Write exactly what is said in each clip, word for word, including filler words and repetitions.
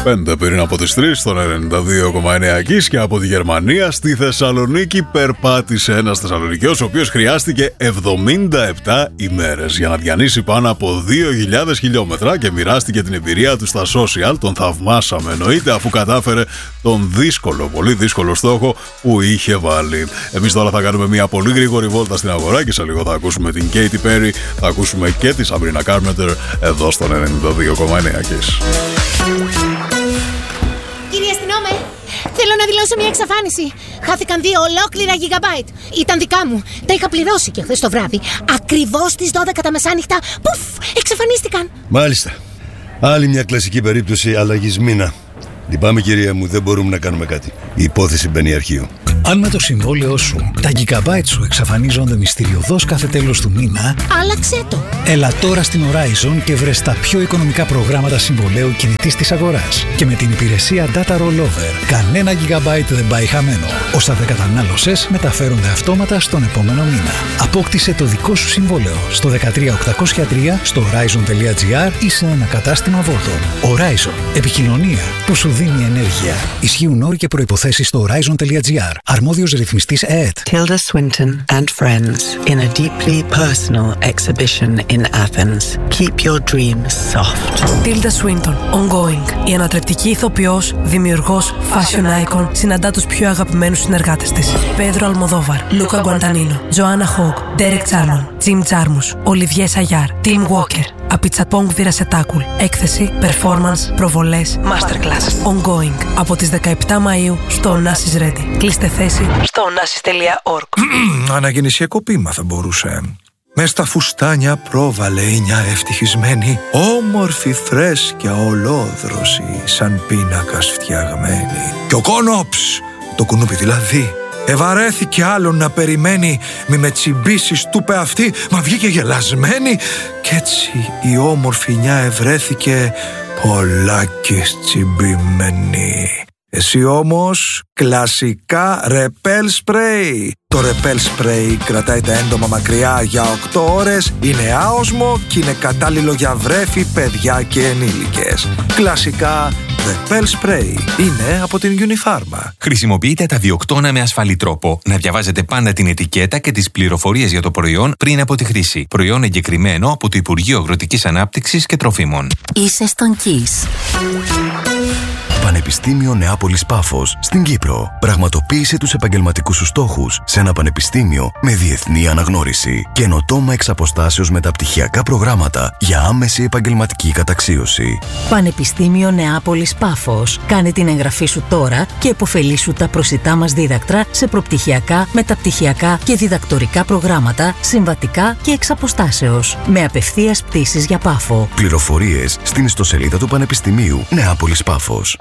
Πέντε πριν από τις τρεις, στον ενενήντα δύο κόμμα εννέα Kiss, και από τη Γερμανία στη Θεσσαλονίκη περπάτησε ένας Θεσσαλονικιός, ο οποίος χρειάστηκε εβδομήντα επτά ημέρες για να διανύσει πάνω από δύο χιλιάδες χιλιόμετρα και μοιράστηκε την εμπειρία του στα social. Τον θαυμάσαμε εννοείται, αφού κατάφερε τον δύσκολο, πολύ δύσκολο στόχο που είχε βάλει. Εμείς τώρα θα κάνουμε μια πολύ γρήγορη βόλτα στην αγορά και σε λίγο θα ακούσουμε την Katy Perry, θα ακούσουμε και τη Sabrina Carpenter εδώ στον ενενήντα δύο κόμμα εννέα Kiss. Κύριε αστυνόμε, θέλω να δηλώσω μια εξαφάνιση. Χάθηκαν δύο ολόκληρα gigabyte. Ήταν δικά μου. Τα είχα πληρώσει και χθες το βράδυ. Ακριβώς στις δώδεκα τα μεσάνυχτα. Πουφ, εξαφανίστηκαν. Μάλιστα. Άλλη μια κλασική περίπτωση αλλαγής μήνα. Λυπάμαι, κυρία μου, δεν μπορούμε να κάνουμε κάτι. Η υπόθεση μπαίνει αρχείο. Αν με το συμβόλαιό σου τα gigabyte σου εξαφανίζονται μυστηριωδώς κάθε τέλος του μήνα, άλλαξέ το. Έλα τώρα στην Horizon και βρες τα πιο οικονομικά προγράμματα συμβολαίου κινητής της αγοράς. Και με την υπηρεσία Data Rollover, κανένα gigabyte δεν πάει χαμένο. Όσα δεν κατανάλωσες μεταφέρονται αυτόματα στον επόμενο μήνα. Απόκτησε το δικό σου συμβόλαιο στο δεκατρία οκτακόσια τρία, στο horizon.gr ή σε ένα κατάστημα Volton. Horizon. Επικοινωνία που σου δίνει ενέργεια. Ισχύουν όροι και προϋποθέσεις στο horizon.gr. Αρμόδιος ρυθμιστής ΕΕΤ. Tilda Swinton and friends in a deeply personal exhibition in Athens. Keep your dreams soft. Tilda Swinton, ongoing. Η ανατρεπτική ηθοποιός, δημιουργός, fashion icon, συναντά τους πιο αγαπημένους συνεργάτες της. Πέδρο Αλμοδόβαρ, Λούκα Γκουαντανίνο, Τζοάννα Χόγκ, Ντέρεκ Τσάρμον, Τζιμ Τζάρμους, Ολιβιέ Σαγιάρ, Τιμ Walker. Απιτσαπόγκ Βιρασετάκουλ. Έκθεση, performance, προβολές, masterclass. Ongoing. Από τις δεκαεπτά Μαΐου στο Onassis Ready. Κλείστε θέση στο onassis τελεία org. Αναγεννησιακό ποίημα θα μπορούσε. Μες στα φουστάνια πρόβαλε η νιά ευτυχισμένη, όμορφη, φρέσκια, ολόδρωση, σαν πίνακας φτιαγμένη. Και ο Κόνοψ, το κουνούπι δηλαδή, ευαρέθηκε άλλον να περιμένει. Μη με τσιμπήσεις, του είπε αυτή, μα βγήκε γελασμένη. Κι έτσι η όμορφη νιά ευρέθηκε πολλάκις τσιμπημένη. Εσύ όμως κλασικά ρεπέλ σπρέι. Το ρεπέλ σπρέι κρατάει τα έντομα μακριά για οκτώ ώρες, είναι άοσμο και είναι κατάλληλο για βρέφη, παιδιά και ενήλικες. Κλασικά ρεπέλ σπρέι είναι από την Unifarma. Χρησιμοποιείτε τα διοκτώνα με ασφαλή τρόπο. Να διαβάζετε πάντα την ετικέτα και τις πληροφορίες για το προϊόν πριν από τη χρήση. Προϊόν εγκεκριμένο από το Υπουργείο Αγροτικής Ανάπτυξης και Τροφίμων. Είσαι στον Kiss. Πανεπιστήμιο Νεάπολης Πάφος στην Κύπρο. Πραγματοποίησε τους επαγγελματικούς σου στόχους σε ένα πανεπιστήμιο με διεθνή αναγνώριση. Καινοτόμα εξ αποστάσεως μεταπτυχιακά προγράμματα για άμεση επαγγελματική καταξίωση. Πανεπιστήμιο Νεάπολης Πάφος. Κάνε την εγγραφή σου τώρα και επωφελήσου τα προσιτά μας δίδακτρα σε προπτυχιακά, μεταπτυχιακά και διδακτορικά προγράμματα, συμβατικά και εξ αποστάσεως. Με απευθείας πτήσεις για Πάφο. Πληροφορίες στην ιστοσελίδα του Πανεπιστημίου Νεάπολης Πάφος.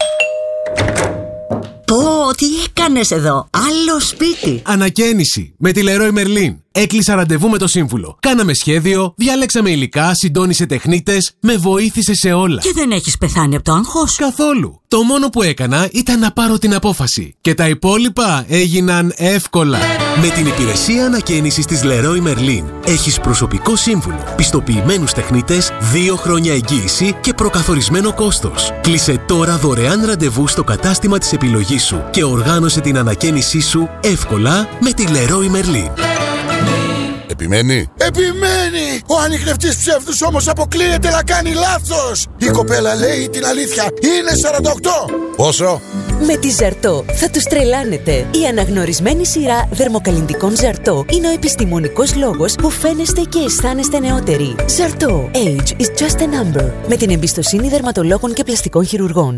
Πω, τι έκανες εδώ, άλλο σπίτι. Ανακαίνιση με τη Leroy Merlin. Έκλεισα ραντεβού με το σύμβουλο. Κάναμε σχέδιο, διάλεξαμε υλικά, συντόνισε τεχνίτες, με βοήθησε σε όλα. Και δεν έχεις πεθάνει από το άγχος? Καθόλου. Το μόνο που έκανα ήταν να πάρω την απόφαση. Και τα υπόλοιπα έγιναν εύκολα. Με την υπηρεσία ανακαίνισης της Leroy Merlin έχεις προσωπικό σύμβουλο, πιστοποιημένους τεχνίτες, δύο χρόνια εγγύηση και προκαθορισμένο κόστος. Κλείσε τώρα δωρεάν ραντεβού στο κατάστημα της επιλογής σου και οργάνωσε την ανακαίνισή σου εύκολα με τη Leroy Merlin. Επιμένει. Επιμένει! Ο ανιχνευτής ψεύδους όμως αποκλείεται να κάνει λάθος. Η κοπέλα λέει την αλήθεια. Είναι σαράντα οκτώ. Πόσο? Με τη Ζαρτό θα τους τρελάνετε. Η αναγνωρισμένη σειρά δερμοκαλλυντικών Ζαρτό είναι ο επιστημονικός λόγος που φαίνεστε και αισθάνεστε νεότεροι. Ζαρτό. Age is just a number. Με την εμπιστοσύνη δερματολόγων και πλαστικών χειρουργών.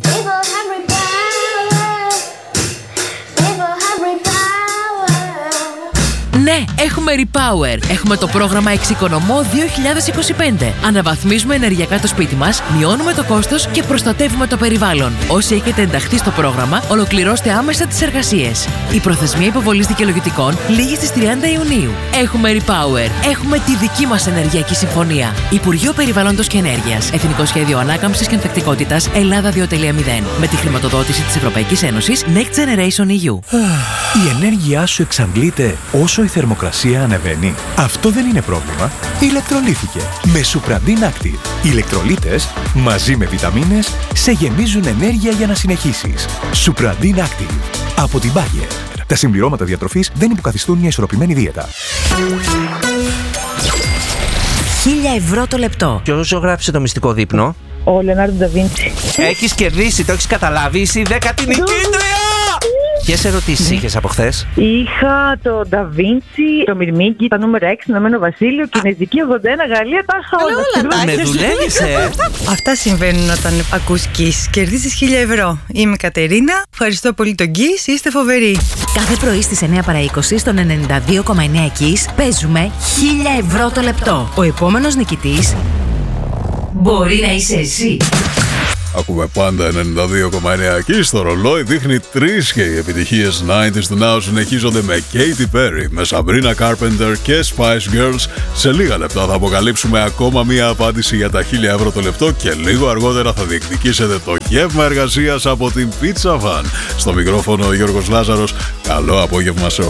Ναι, έχουμε Repower. Έχουμε το πρόγραμμα Εξοικονομώ δύο χιλιάδες είκοσι πέντε. Αναβαθμίζουμε ενεργειακά το σπίτι μας, μειώνουμε το κόστος και προστατεύουμε το περιβάλλον. Όσοι έχετε ενταχθεί στο πρόγραμμα, ολοκληρώστε άμεσα τις εργασίες. Η προθεσμία υποβολής δικαιολογητικών λήγει στις τριάντα Ιουνίου. Έχουμε Repower. Έχουμε τη δική μας ενεργειακή συμφωνία. Υπουργείο Περιβάλλοντος και Ενέργειας. Εθνικό Σχέδιο Ανάκαμψης και Ανθεκτικότητας Ελλάδα δύο κόμμα μηδέν. Με τη χρηματοδότηση της Ευρωπαϊκής Ένωσης Next Generation ι γιου. Η ενέργειά σου εξαντλείται όσο η θερμοκρασία ανεβαίνει? Αυτό δεν είναι πρόβλημα. Ηλεκτρολύθηκε με Supradin Active. Οι ηλεκτρολίτες μαζί με βιταμίνες σε γεμίζουν ενέργεια για να συνεχίσεις. Supradin Active από την Bayer. Τα συμπληρώματα διατροφής δεν υποκαθιστούν μια ισορροπημένη δίαιτα. Χίλια ευρώ το λεπτό. Ποιος ζωγράφησε το μυστικό δείπνο? Ο Λεωνάρντο Νταβίντσι. Έχεις κερδίσει, το έχεις καταλάβει, είσαι η δέκατη νικήτρια! Ποιες ερωτήσεις είχες από χθες? Είχα το Νταβίντσι, το Μυρμήγκι, τα νούμερα έξι, Ηνωμένο Βασίλειο, Κινέζικη ογδόντα ένα, Γαλλία, τα είχα όλα. Με δουλεύεις, ε! Αυτά συμβαίνουν όταν ακούς Kiss. Κερδίσεις χίλια ευρώ. Είμαι η Κατερίνα. Ευχαριστώ πολύ τον Kiss. Είστε φοβεροί. Κάθε πρωί στις εννιά παρά είκοσι στον ενενήντα δύο κόμμα εννέα Kiss παίζουμε χίλια ευρώ το λεπτό. Ο επόμενος νικητής μπορεί να είσαι εσύ. Ακούμε πάντα ενενήντα δύο κόμμα εννέα Kiss. Στο ρολόι δείχνει τρεις και οι επιτυχίες ενενήντα του Now συνεχίζονται με Katy Perry, με Sabrina Carpenter και Spice Girls. Σε λίγα λεπτά θα αποκαλύψουμε ακόμα μία απάντηση για τα χίλια ευρώ το λεπτό και λίγο αργότερα θα διεκδικήσετε το γεύμα εργασίας από την Pizza Van. Στο μικρόφωνο ο Γιώργος Λάζαρος. Καλό απόγευμα σε